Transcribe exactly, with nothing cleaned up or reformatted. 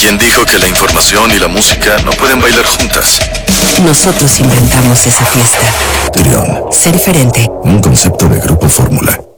¿Quién dijo que la información y la música no pueden bailar juntas? Nosotros inventamos esa fiesta. Trión. Ser diferente. Un concepto de Grupo Fórmula.